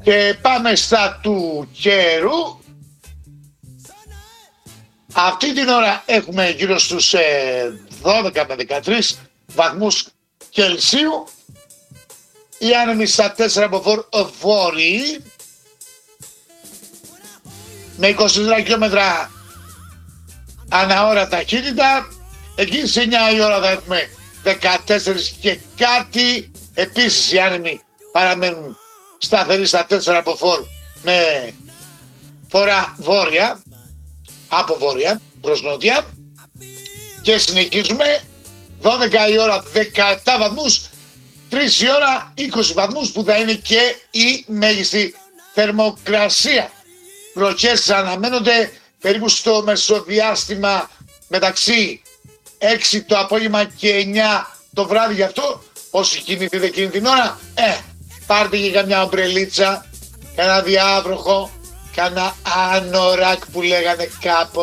Και πάμε στα του καιρού. Αυτή την ώρα έχουμε γύρω στους 12 με 13 βαθμούς Κελσίου. Οι άνεμοι στα 4 από βόρειοι με 24 χιλιόμετρα ανά ώρα ταχύτητα. Εκεί σε 9 η ώρα θα έχουμε 14 και κάτι. Επίσης οι άνεμοι παραμένουν σταθεροί στα 4 από με φορά βόρεια, από βόρεια προς νότια. Και συνεχίζουμε 12 η ώρα 17 βαθμούς, 3 η ώρα 20 βαθμούς που θα είναι και η μέγιστη θερμοκρασία. Βροχές αναμένονται περίπου στο μεσοδιάστημα μεταξύ 6 το απόγευμα και 9 το βράδυ. Γι' αυτό όσοι κινηθείτε εκείνη την ώρα, πάρτε και καμιά ομπρελίτσα, κανένα διάβροχο, κανένα ανοράκ που λέγανε κάποτε.